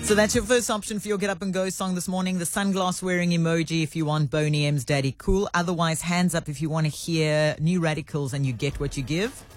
So that's your first option for your Get Up and Go song this morning. The sunglass wearing emoji if you want Boney M's Daddy Cool. Otherwise, hands up if you want to hear New Radicals and You Get What You Give.